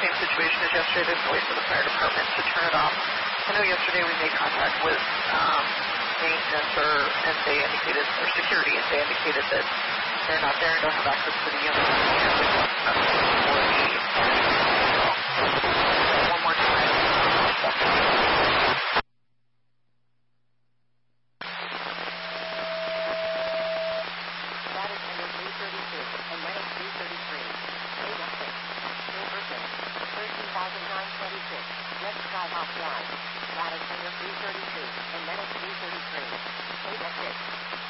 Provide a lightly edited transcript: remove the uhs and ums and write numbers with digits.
same situation as yesterday. There's no way for the fire department to turn it off. I know yesterday we made contact with maintenance and they indicated, or security, and they indicated that they're not there and don't have access to the unit. One more time. And then it's 333. Data 6. Silverton. 13,926. Red Sky Hawk Drive. Lattice 332. And then it's 333. Data 6.